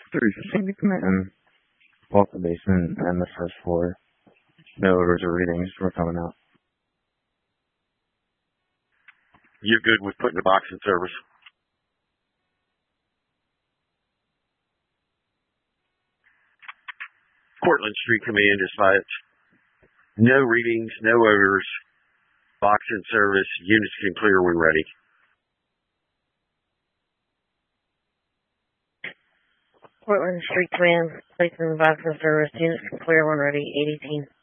315 to command. Off the basement and the first floor. No orders or readings were coming out. You're good with putting the box in service? Portland Street Command dispatch. No readings, no odors. Box in service. Units can clear when ready. Portland Street Command, placing the box in service. Units can clear when ready. 818.